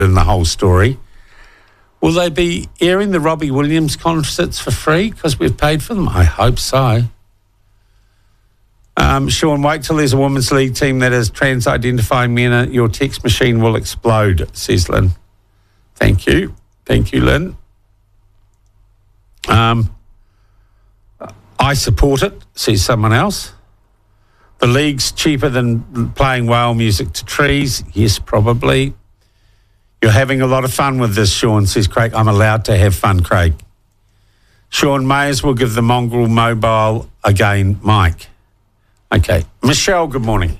in the whole story. Will they be airing the Robbie Williams concerts for free because we've paid for them? I hope so. Sean, wait till there's a women's league team that is trans-identifying men. Your text machine will explode, says Lynn. Thank you. Thank you, Lynn. I support it, says someone else. The league's cheaper than playing whale music to trees. Yes, probably. You're having a lot of fun with this, Sean, says Craig. I'm allowed to have fun, Craig. Sean, may as well give the mongrel mobile again, Mike. Okay. Michelle, good morning.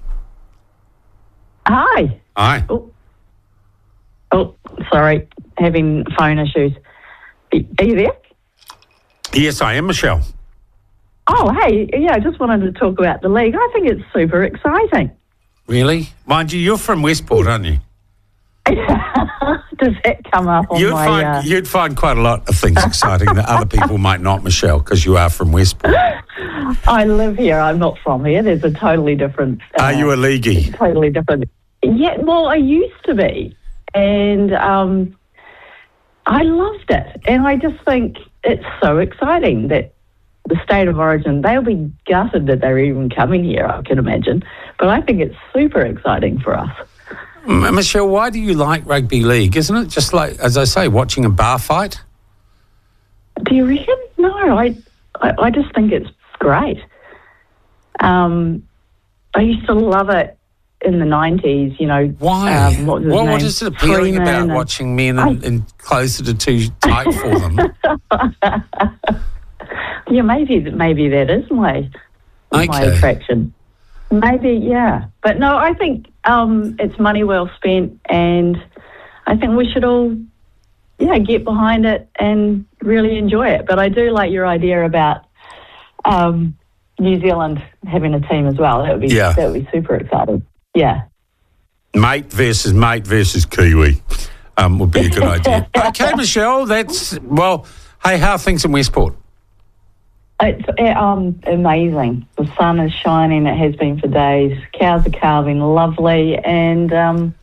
Hi. Hi. Oh, sorry. Having phone issues. Are you there? Yes, I am, Michelle. Oh, hey. Yeah, I just wanted to talk about the league. I think it's super exciting. Really? Mind you, you're from Westport, aren't you? Does that come up on You'd find quite a lot of things exciting that other people might not, Michelle, because you are from Westport. I live here. I'm not from here. There's a totally different... Are you a leaguey? Totally different. Yeah, well, I used to be. And I loved it. And I just think it's so exciting that the State of Origin, they'll be gutted that they're even coming here, I can imagine. But I think it's super exciting for us. Michelle, why do you like rugby league? Isn't it just like, as I say, watching a bar fight? Do you reckon? No, I just think it's great. I used to love it in the 90s, you know. Why? What is it appealing Freeman about watching men in clothes that are too tight for them? Yeah, maybe that is my attraction. Maybe, yeah. But no, I think it's money well spent, and I think we should all, get behind it and really enjoy it. But I do like your idea about New Zealand having a team as well. That would be super exciting. Yeah. Mate versus Kiwi would be a good idea. Okay, Michelle, hey, how are things in Westport? It's amazing. The sun is shining. It has been for days. Cows are calving lovely. And,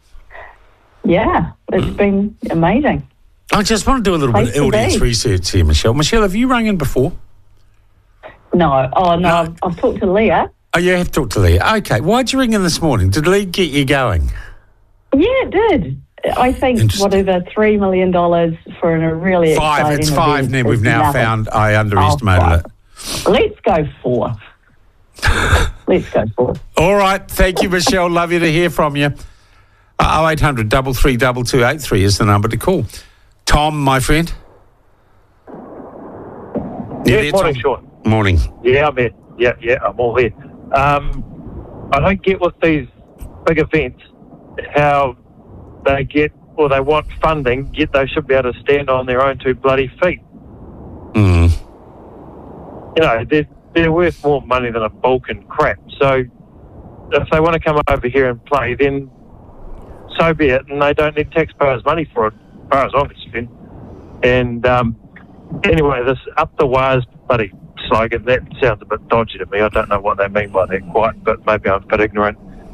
it's been amazing. I just want to do a little bit of audience research here, Michelle. Michelle, have you rung in before? No. Oh, no. I've talked to Leah. Oh, you have talked to Leah. Okay. Why'd you ring in this morning? Did Leah get you going? Yeah, it did. I think whatever $3 million for a really exciting It's five, event. and we've now found I underestimated it. Let's go 4. Let's go 4. All right. Thank you, Michelle. Love you to hear from you. 0800 333 2283 is the number to call. Tom, my friend. Yeah, morning, Sean. Morning. Yeah, I'm here. Yeah, I'm all here. I don't get with these big events how they get, or they want funding, yet they should be able to stand on their own 2 bloody feet. Mm. You know, they're worth more money than a Balkan crap. So if they want to come over here and play, then so be it, and they don't need taxpayers' money for it, as far as I'm concerned. And anyway, this up the wires bloody slogan, that sounds a bit dodgy to me. I don't know what they mean by that quite, but maybe I'm a bit ignorant.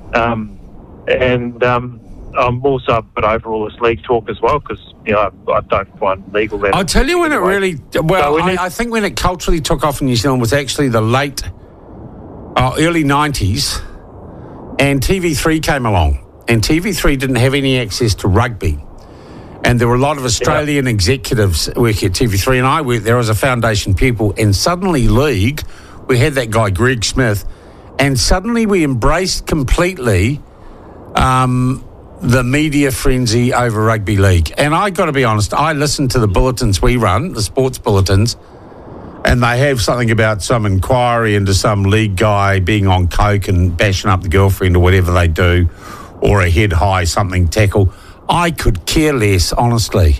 I'm also a bit over all this league talk as well, because I don't find legal that. I'll tell you when it really I think when it culturally took off in New Zealand was actually the early 90s, and TV3 came along, and TV3 didn't have any access to rugby, and there were a lot of Australian executives working at TV3, and I worked there as a foundation pupil, and suddenly league, we had that guy Greg Smith, and suddenly we embraced completely the media frenzy over rugby league. And I got to be honest, I listen to the bulletins we run, the sports bulletins, and they have something about some inquiry into some league guy being on coke and bashing up the girlfriend or whatever they do, or a head high something tackle. I could care less, honestly.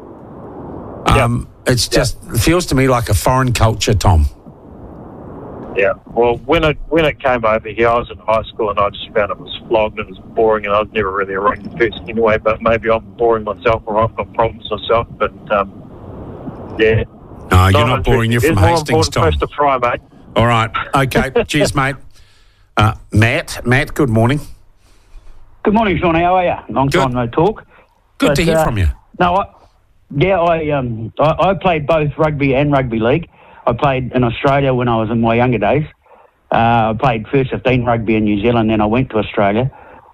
It feels to me like a foreign culture, Tom. Yeah, well, when it came over here, I was in high school and I just found it was flogged and it was boring, and I was never really a rugby person anyway, but maybe I'm boring myself or I've got problems myself, but yeah. No, you're not boring, you're from Hastings, Tom. It's to fry, mate. All right, okay, cheers, mate. Matt, good morning. Good morning, Sean, how are you? Long time no talk. Good to hear from you. No, I played both rugby and rugby league. I played in Australia when I was in my younger days. I played first 15 rugby in New Zealand, then I went to Australia.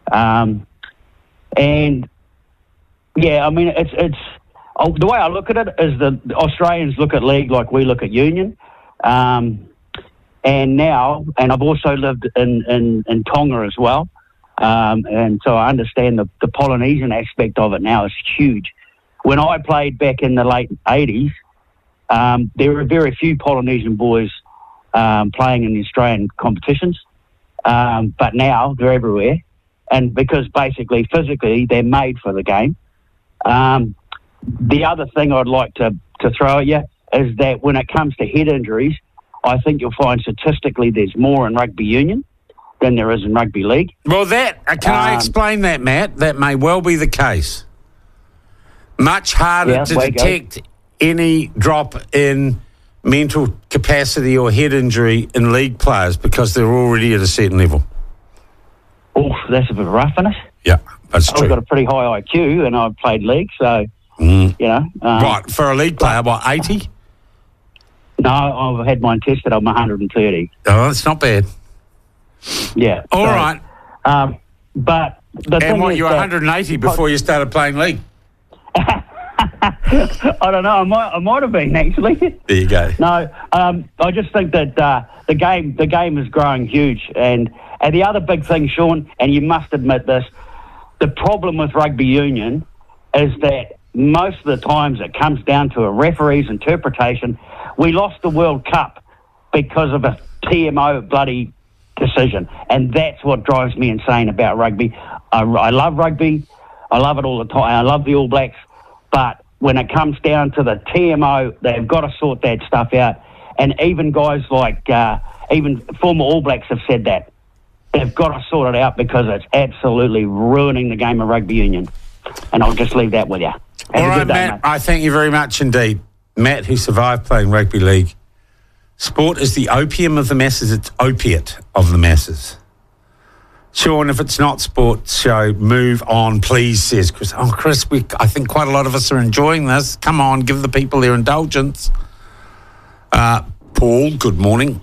And yeah, I mean, it's the way I look at it is the Australians look at league like we look at union. And I've also lived in Tonga as well. And so I understand the Polynesian aspect of it now is huge. When I played back in the late 80s, there were very few Polynesian boys playing in the Australian competitions. But now they're everywhere. And because basically, physically, they're made for the game. The other thing I'd like to throw at you is that when it comes to head injuries, I think you'll find statistically there's more in rugby union than there is in rugby league. Well, can I explain that, Matt? That may well be the case. Much harder to detect any drop in mental capacity or head injury in league players because they're already at a certain level. Oh, that's a bit rough, isn't it? Yeah, that's true. I've got a pretty high IQ and I've played league, so, you know. Right, for a league player, what, 80? No, I've had mine tested. I'm 130. Oh, that's not bad. Yeah. All right. But the thing what, is you were 180 before you started playing league? I don't know. I might have been, actually. There you go. No, I just think that the game is growing huge. And the other big thing, Sean, and you must admit this, the problem with rugby union is that most of the times it comes down to a referee's interpretation. We lost the World Cup because of a TMO bloody decision. And that's what drives me insane about rugby. I love rugby. I love it all the time. I love the All Blacks. But when it comes down to the TMO, they've got to sort that stuff out. And even guys like, even former All Blacks have said that. They've got to sort it out because it's absolutely ruining the game of rugby union. And I'll just leave that with you. Have all right, a good day, Matt. mate. I thank you very much indeed. Matt, who survived playing rugby league. Sport is the opium of the masses. It's opiate of the masses. Sean, if it's not sports show, move on, please, says Chris. Oh, Chris, I think quite a lot of us are enjoying this. Come on, give the people their indulgence. Paul, good morning.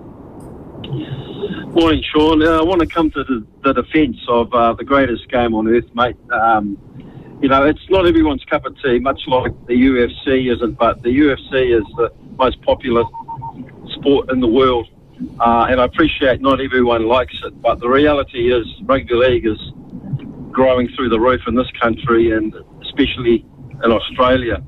Morning, Sean. I want to come to the defence of the greatest game on earth, mate. You know, it's not everyone's cup of tea, much like the UFC isn't, but the UFC is the most popular sport in the world. And I appreciate not everyone likes it, but the reality is rugby league is growing through the roof in this country and especially in Australia.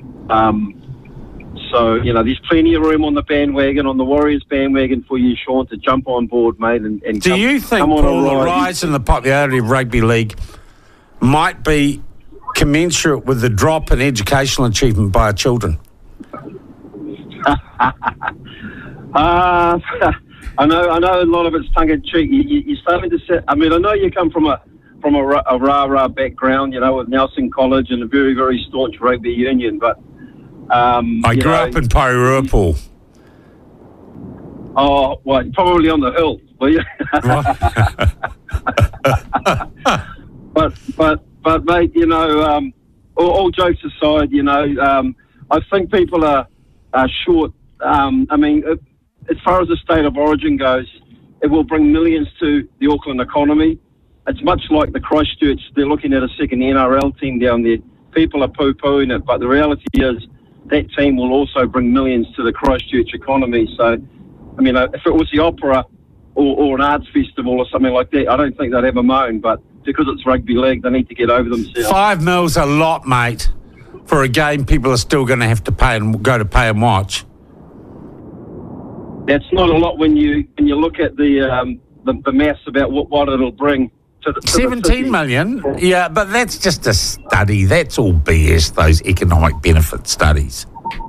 So, you know, there's plenty of room on the bandwagon, on the Warriors bandwagon for you, Sean, to jump on board, mate. And do you think, Paul, the rise in the popularity of rugby league might be commensurate with the drop in educational achievement by our children? I know a lot of it's tongue-in-cheek. You're starting to say, I mean, I know you come from a rah-rah background, you know, with Nelson College and a very, very staunch rugby union, but... I grew up in Porirua, Paul. Oh, well, probably on the hill, were you? But mate, you know, all jokes aside, you know, I think people are short. I mean, as far as the state of origin goes, it will bring millions to the Auckland economy. It's much like the Christchurch. They're looking at a second NRL team down there. People are poo-pooing it, but the reality is that team will also bring millions to the Christchurch economy. So, I mean, if it was the opera or an arts festival or something like that, I don't think they'd have a moan, but because it's rugby league, they need to get over themselves. $5 million's a lot, mate, for a game people are still going to have to pay and go to pay and watch. That's not a lot when you look at the maths about what it'll bring. 17 million? Yeah, but that's just a study. That's all BS, those economic benefit studies.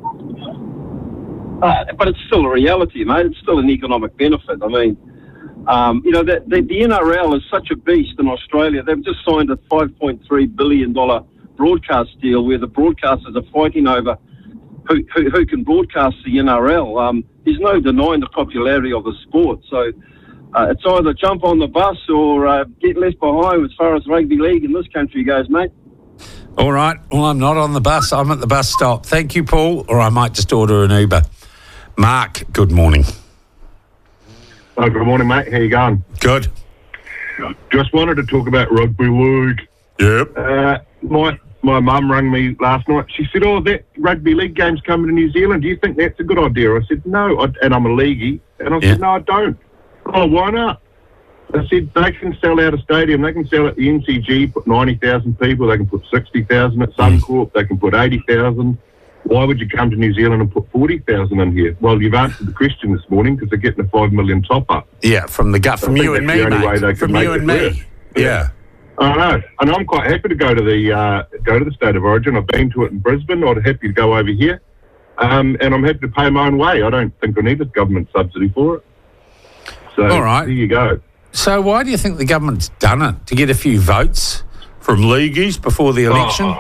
But it's still a reality, mate. It's still an economic benefit. I mean, you know, the NRL is such a beast in Australia. They've just signed a $5.3 billion broadcast deal where the broadcasters are fighting over who can broadcast the NRL. There's no denying the popularity of the sport. So it's either jump on the bus or get left behind as far as rugby league in this country goes, mate. All right. Well, I'm not on the bus. I'm at the bus stop. Thank you, Paul. Or I might just order an Uber. Mark, good morning. Oh, good morning, mate. How you going? Good. Just wanted to talk about rugby league. Yep. My mum rang me last night. She said, that rugby league game's coming to New Zealand. Do you think that's a good idea? I said, no. And I'm a leaguey. And I said, no, I don't. Oh, why not? I said, they can sell out a stadium. They can sell at the NCG, put 90,000 people. They can put 60,000 at Suncorp. They can put 80,000. Why would you come to New Zealand and put 40,000 in here? Well, you've answered the question this morning because they're getting a $5 million top-up. Yeah, from you and me, mate. From you and me. Yeah. I know, and I'm quite happy to go to the State of Origin. I've been to it in Brisbane. I'm happy to go over here, and I'm happy to pay my own way. I don't think I need a government subsidy for it. So all right, there you go. So why do you think the government's done it? To get a few votes from leagueies before the election?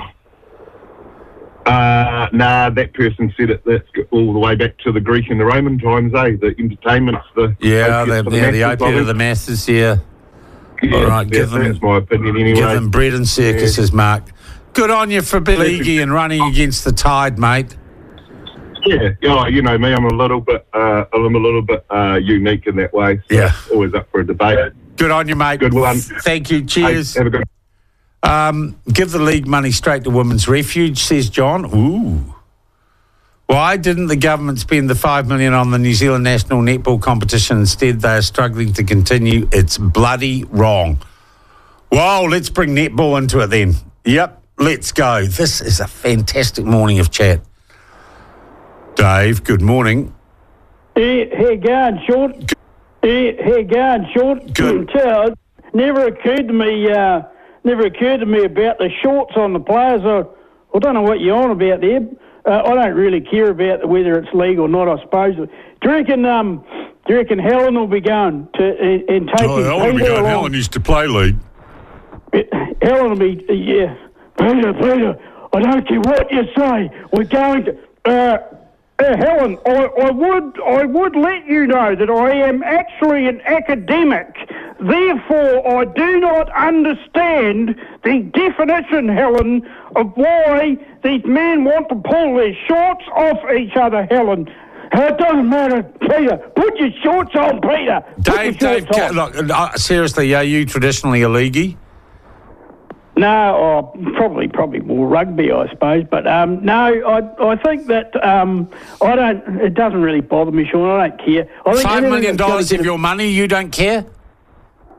That person said it. That's all the way back to the Greek and the Roman times, The entertainments, the opiate of the masses, yeah. Yeah, all right, that's my opinion anyway. Give them bread and circuses, Mark. Good on you for being leaguey and running against the tide, mate. Yeah, you know me. I'm a little bit unique in that way. So yeah, always up for a debate. Good on you, mate. Good one. Thank you. Cheers. Hey, have a good. Give the league money straight to Women's Refuge, says John. Ooh. Why didn't the government spend the $5 million on the New Zealand national netball competition? Instead, they are struggling to continue. It's bloody wrong. Well, let's bring netball into it then. Yep, let's go. This is a fantastic morning of chat. Dave, good morning. Hey, going, Sean. Hey, going, Sean. Good. Never occurred to me about the shorts on the players. I don't know what you're on about there. I don't really care about whether it's league or not, I suppose. Do you reckon Helen will be going to and taking Helen will be going. Helen used to play league. Helen will be, yeah. Peter, I don't care what you say. We're going to... Helen, I would let you know that I am actually an academic. Therefore, I do not understand the definition, Helen, of why these men want to pull their shorts off each other, Helen. It doesn't matter, Peter. Put your shorts on, Peter. Dave, look, seriously, are you traditionally a leaguey? No, probably more rugby, I suppose. But no, I think that I don't. It doesn't really bother me, Sean. I don't care. I think $5 million of your money, you don't care?